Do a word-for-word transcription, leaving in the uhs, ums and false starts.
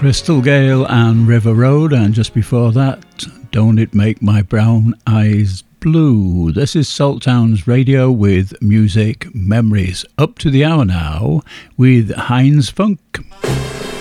Crystal Gale and River Road, and just before that, Don't It Make My Brown Eyes Blue. This is Salttown's Radio with Music Memories. Up to the hour now with Heinz Funk.